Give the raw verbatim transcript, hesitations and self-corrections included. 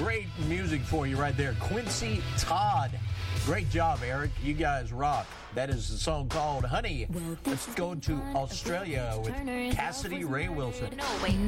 great music for you right there. Quincy Todd. Great job, Eric. You guys rock. That is a song called Honey. Let's go to Australia with Cassidy Ray Wilson.